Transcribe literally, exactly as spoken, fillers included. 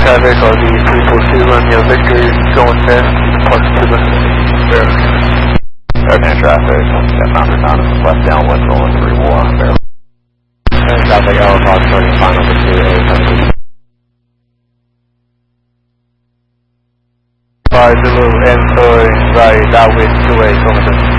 traffic, I'll be three four two, Romeo Victor, going fast, park to the barrel. Airman traffic, at Mount Reconnaissance, west downwind, rolling three one, barrel. And traffic, L, Fox, starting final to two eight seven. Five Zulu, and sorry, right, downwind two eight, going to